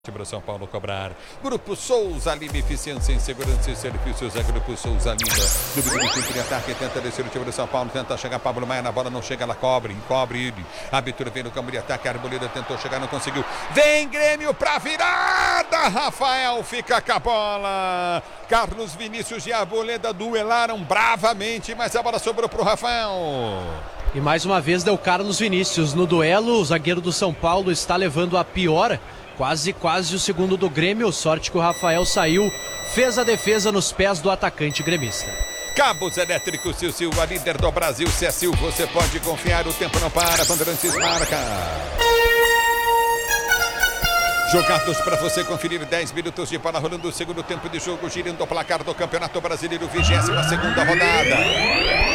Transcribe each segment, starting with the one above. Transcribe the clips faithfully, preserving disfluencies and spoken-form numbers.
Para São Paulo cobrar. Grupo Souza Lima, eficiência em segurança e serviços. É Grupo Souza Lima. Número de tempo de ataque, tenta descer o time de São Paulo, tenta chegar Pablo Maia na bola, não chega, ela cobre, encobre ele. A abertura vem no campo de ataque, a Arboleda tentou chegar, não conseguiu. Vem Grêmio pra virada. Rafael fica com a bola. Carlos Vinícius e a Arboleda duelaram bravamente, mas a bola sobrou pro Rafael. E mais uma vez deu Carlos Vinícius no duelo. O zagueiro do São Paulo está levando a pior. Quase, quase o segundo do Grêmio. Sorte que o Rafael saiu, fez a defesa nos pés do atacante gremista. Cabos Elétricos Sil Silva, líder do Brasil. Se é Sil, você pode confiar. O tempo não para. Bandeirantes marca. Jogados para você conferir, dez minutos de bola rolando o segundo tempo de jogo, girando o placar do Campeonato Brasileiro, vigésima segunda rodada.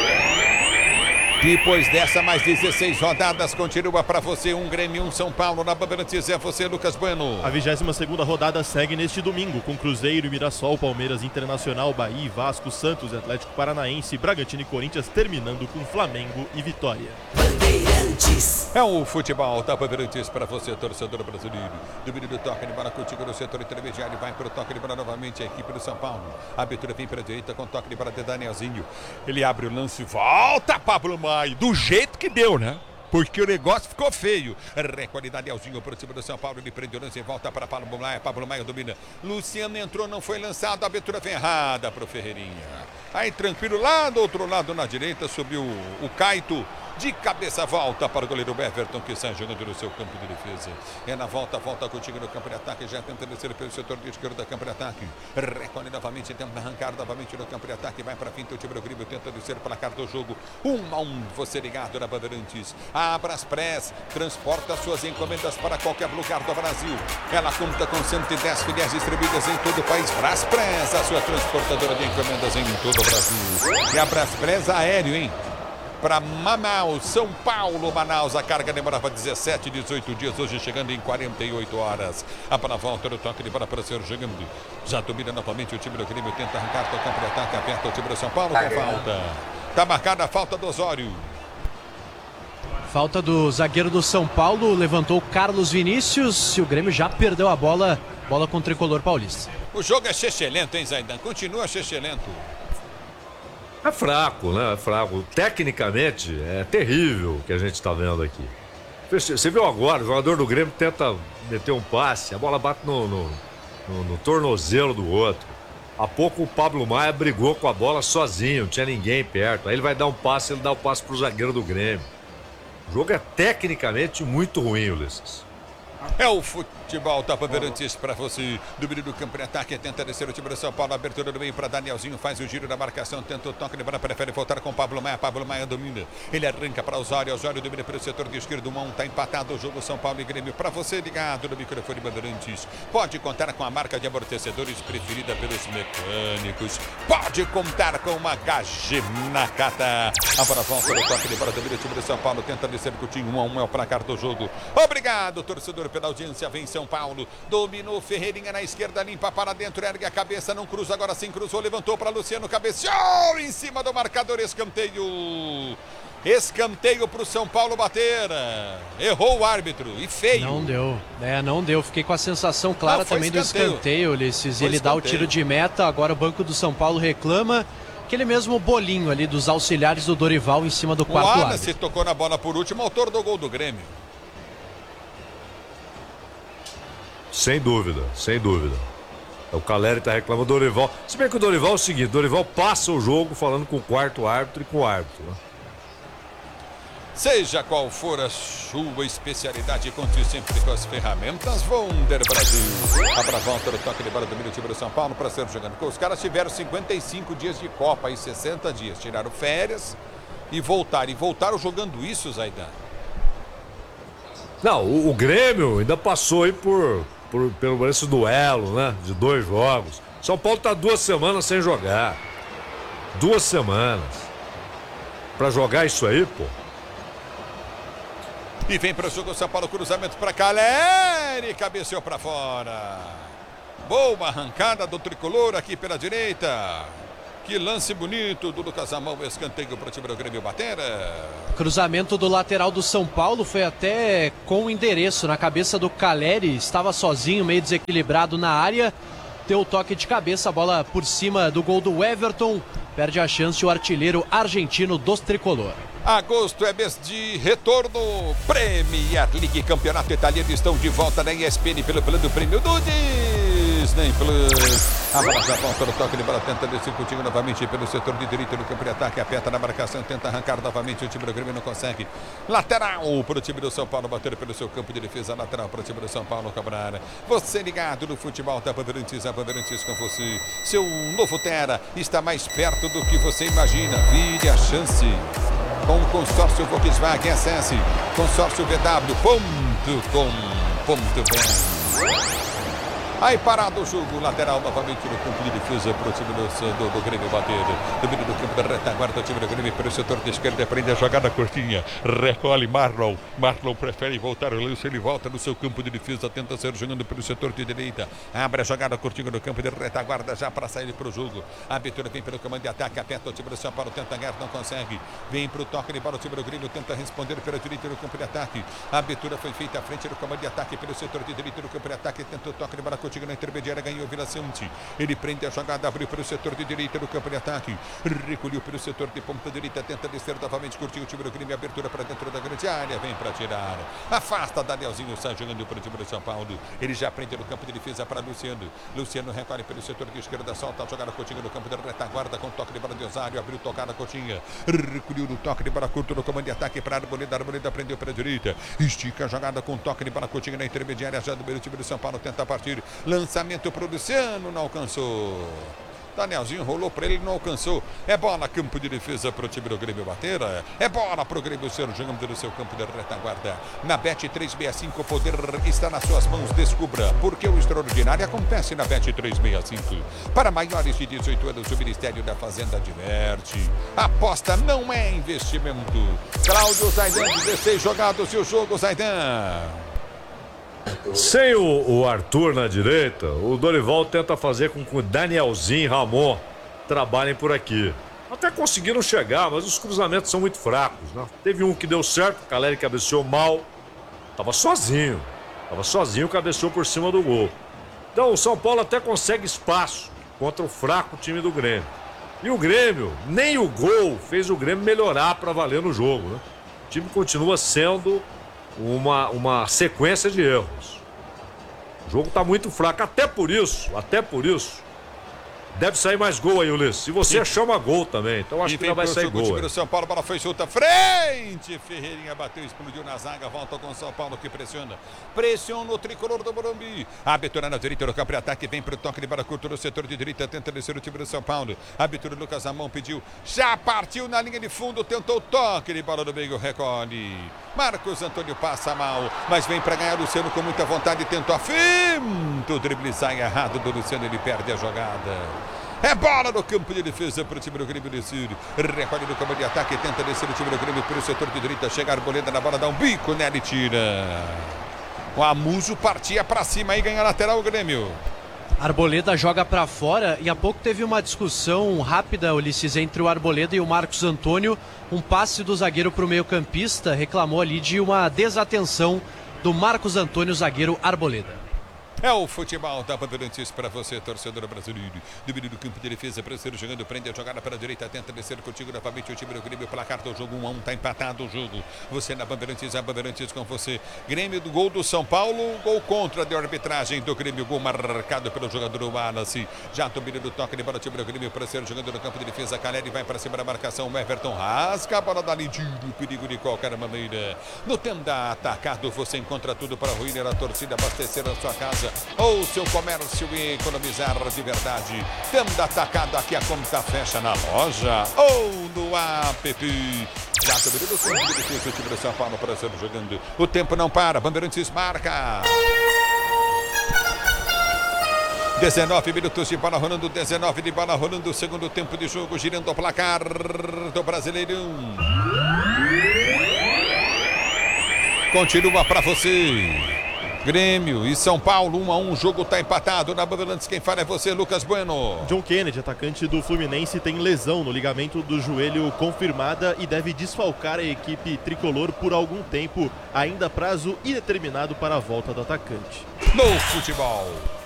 Depois dessa, mais dezesseis rodadas, continua para você um Grêmio, um São Paulo. Na Bandeirantes é você, Lucas Bueno. A vigésima segunda rodada segue neste domingo, com Cruzeiro, Mirassol, Palmeiras, Internacional, Bahia, Vasco, Santos, Atlético Paranaense, Bragantino e Corinthians, terminando com Flamengo e Vitória. Bandeirantes. É o futebol da Bandeirantes para você, torcedor brasileiro. Domínio do toque de bola contigo no setor intermediário, vai para o toque de bola novamente a equipe do São Paulo. A abertura vem para a direita com toque de bola de Danielzinho. Ele abre o lance, volta Pablo Maia. Do jeito que deu, né? Porque o negócio ficou feio. Recorde Danielzinho por cima do São Paulo. Ele prende o lance e volta para Pablo Maia. Pablo Maia domina. Luciano entrou, não foi lançado. A abertura vem errada para o Ferreirinha. Aí tranquilo, lá do outro lado na direita, subiu o Caito. De cabeça, volta para o goleiro Everton, que sai jogando no seu campo de defesa. É na volta, volta contigo no campo de ataque. Já tenta descer pelo setor de esquerda do campo de ataque. Recolhe novamente, tenta arrancar novamente no campo de ataque. Vai para a finta, o time do Grêmio tenta descer pela cara do jogo. Um a um, você ligado na Bandeirantes. A Braspress transporta suas encomendas para qualquer lugar do Brasil. Ela conta com cento e dez filiais distribuídas em todo o país. Braspress, a sua transportadora de encomendas em todo o Brasil. E a Braspress aéreo, hein? Para Manaus, São Paulo, Manaus, a carga demorava dezessete, dezoito dias, hoje chegando em quarenta e oito horas. A bola volta no toque de bola para ser jogando. Já domina novamente o time do Grêmio, tenta arrancar, toca para o ataque, aperta o time do São Paulo com falta. Está marcada a falta do Osório. Falta do zagueiro do São Paulo, levantou Carlos Vinícius e o Grêmio já perdeu a bola, bola com o tricolor paulista. O jogo é chechelento, hein, Zaidan? Continua chechelento. É fraco, né? É fraco. Tecnicamente, é terrível o que a gente está vendo aqui. Você viu agora, o jogador do Grêmio tenta meter um passe, a bola bate no, no, no, no tornozelo do outro. Há pouco o Pablo Maia brigou com a bola sozinho, não tinha ninguém perto. Aí ele vai dar um passe, ele dá o passe pro zagueiro do Grêmio. O jogo é tecnicamente muito ruim, Ulisses. É o futebol da Bandeirantes para você. Domínio do campo de ataque, tenta descer o time do São Paulo. Abertura do meio para Danielzinho, faz o giro da marcação, tenta o toque de bola, prefere voltar com Pablo Maia. Pablo Maia domina. Ele arranca para Osório. Osório domina pelo setor de esquerdo. um a um, tá empatado o jogo São Paulo e Grêmio. Para você ligado no microfone Bandeirantes. Pode contar com a marca de amortecedores preferida pelos mecânicos. Pode contar com uma H G Nakata. A bola volta no toque de bola, domina o time do São Paulo. Tenta descer o Coutinho. um a um é o placar do jogo. Obrigado, torcedor, pela audiência. Vem São Paulo, dominou Ferreirinha na esquerda, limpa para dentro, ergue a cabeça, não cruza, agora sim cruzou, levantou para Luciano, cabeceou em cima do marcador, escanteio. Escanteio para o São Paulo bater. Errou o árbitro e feio. Não deu, é, não deu. Fiquei com a sensação clara não, também escanteio. do escanteio, Ulisses. Ele escanteio. Dá o tiro de meta, agora o banco do São Paulo reclama. Aquele mesmo bolinho ali dos auxiliares do Dorival em cima do quarto árbitro. O Wallace tocou na bola por último, autor do gol do Grêmio. Sem dúvida, sem dúvida. O Caleri tá reclamando do Dorival. Se bem que o Dorival é o seguinte, o Dorival passa o jogo falando com o quarto árbitro e com o árbitro, né? Seja qual for a sua especialidade, conte sempre com as ferramentas Wonder Brasil. A volta do toque de bola do meio time do São Paulo para ser jogando. Porque os caras tiveram cinquenta e cinco dias de Copa e sessenta dias. Tiraram férias e voltaram. E voltaram jogando isso, Zaidan. Não, o, o Grêmio ainda passou aí por... Por, pelo esse duelo, né? De dois jogos. São Paulo tá duas semanas sem jogar. Duas semanas. Pra jogar isso aí, pô. E vem para o jogo São Paulo, cruzamento para Caleri, cabeceou para fora. Boa arrancada do tricolor aqui pela direita. Que lance bonito do Lucas Amão, escanteio para o time do Grêmio bater. Cruzamento do lateral do São Paulo foi até com endereço na cabeça do Caleri, estava sozinho, meio desequilibrado na área. Deu o toque de cabeça, a bola por cima do gol do Everton. Perde a chance o artilheiro argentino dos tricolor. Agosto é mês de retorno. Premier League, campeonato italiano, estão de volta na E S P N pelo plano prêmio do Disney Plus. A bola já volta no toque de bola, tenta descer contigo novamente pelo setor de direito do campo de ataque. Aperta na marcação, tenta arrancar novamente. O time do Grêmio não consegue. Lateral para o time do São Paulo bater pelo seu campo de defesa. Lateral para o time do São Paulo cobrar. Você ligado no futebol da Bandeirantes, a Bandeirantes com você. Seu novo Terra está mais perto do que você imagina. Vire a chance. Com o consórcio Volkswagen, acesse consórcio v w ponto com ponto b r. Aí parado o jogo, lateral novamente no campo de defesa para o time do, do, do Grêmio bater. Domínio do campo da retaguarda, o time do Grêmio pelo setor de esquerda, prende a jogada curtinha. Recolhe Marlon. Marlon prefere voltar o lance, ele volta no seu campo de defesa, tenta ser jogando pelo setor de direita. Abre a jogada curtinha no campo de retaguarda já para sair para o jogo. A abertura vem pelo comando de ataque, aperta o time do São Paulo, tenta ganhar, não consegue. Vem para o toque de bola, o time do Grêmio tenta responder pela direita no campo de ataque. A abertura foi feita à frente do comando de ataque pelo setor de direita no campo de ataque, tenta o toque de bola curtinha na intermediária, ganhou Vila Sante. Ele prende a jogada, abriu para o setor de direita no campo de ataque. Recolheu pelo setor de ponta direita, tenta descer novamente, curtiu o time do Grêmio, abertura para dentro da grande área, vem para tirar. Afasta, Danielzinho sai jogando para o time do São Paulo. Ele já prende no campo de defesa para Luciano. Luciano recolhe pelo setor de esquerda, solta a jogada curtinha no campo da retaguarda com toque de bola de Osário, abriu tocada curtinha. Recolheu no toque de bola curto no comando de ataque para Arboleda. Arboleda prendeu para a direita. Estica a jogada com toque de bola curtinha na intermediária, já do meio time do São Paulo, tenta partir. Lançamento para o Luciano, não alcançou. Danielzinho rolou para ele, não alcançou. É bola, campo de defesa para o time do Grêmio bater. É bola para o Grêmio ser jogando no seu campo de retaguarda. Na Bet trezentos e sessenta e cinco, o poder está nas suas mãos. Descubra porque o extraordinário acontece na Bet trezentos e sessenta e cinco. Para maiores de dezoito anos, o Ministério da Fazenda adverte. Aposta não é investimento. Cláudio Zaidan, dezesseis jogados e o jogo, Zaidan. Sem o, o Arthur na direita, o Dorival tenta fazer com que o Danielzinho e Ramon trabalhem por aqui. Até conseguiram chegar, mas os cruzamentos são muito fracos, né? Teve um que deu certo, o Caleri cabeceou mal. Tava sozinho. Tava sozinho, cabeceou por cima do gol. Então o São Paulo até consegue espaço contra o fraco time do Grêmio. E o Grêmio, nem o gol fez o Grêmio melhorar para valer no jogo, né? O time continua sendo uma, uma sequência de erros. O jogo tá muito fraco, até por isso, até por isso. Deve sair mais gol aí, Ulisses. Se você chama gol também, então acho que não vai sair gol. O time do São Paulo, bola foi solta, frente. Ferreirinha bateu, explodiu na zaga, volta com o São Paulo que pressiona. Pressiona o tricolor do Morumbi. A abertura na direita do campo de ataque, vem pro toque de bola curto no setor de direita, tenta descer o time do São Paulo. A abertura do Lucas Amão pediu, já partiu na linha de fundo, tentou o toque de bola do meio, recolhe. Marcos Antônio passa mal, mas vem para ganhar. Luciano com muita vontade, tentou a finta. O drible sai errado do Luciano, ele perde a jogada. É bola no campo de defesa para o time do Grêmio descer. Recolhe no campo de ataque, tenta descer o time do Grêmio pelo setor de direita. Chega a Arboleda na bola, dá um bico nela e tira. O Amuso partia para cima e ganha a lateral o Grêmio. Arboleda joga para fora e há pouco teve uma discussão rápida, Ulisses, entre o Arboleda e o Marcos Antônio. Um passe do zagueiro para o meio-campista, reclamou ali de uma desatenção do Marcos Antônio, zagueiro Arboleda. É o futebol da Bandeirantes para você, torcedor brasileiro. Domínio do campo de defesa, Pranceiro jogando, prende a jogada para a direita, tenta descer contigo novamente o time do Grêmio, placar do jogo um a um, tá empatado o jogo. Você na Bandeirantes, a Bandeirantes com você. Grêmio do gol do São Paulo, gol contra de arbitragem do Grêmio, gol marcado pelo jogador Wallace. Já domínio do toque de bola, o time do Grêmio, Pranceiro jogando no campo de defesa, Caleri vai para cima da marcação, o Everton rasga a bola dali, tiro, perigo de qualquer maneira. No Tenda Atacado você encontra tudo para ruínar a torcida, abastecer a sua casa ou seu comércio e economizar de verdade. Tenda Atacado, aqui a conta fecha na loja ou no app. Já domínio do campo de defesa, o time do São Paulo para ser jogando. O tempo não para, Bandeirantes marca. dezenove minutos de bola rolando, dezenove de bola rolando, segundo tempo de jogo, girando o placar do Brasileirão. Continua para você. Grêmio e São Paulo, um a um, o jogo tá empatado. Na Bandeirantes, quem fala é você, Lucas Bueno. John Kennedy, atacante do Fluminense, tem lesão no ligamento do joelho confirmada e deve desfalcar a equipe tricolor por algum tempo, ainda prazo indeterminado para a volta do atacante. No futebol.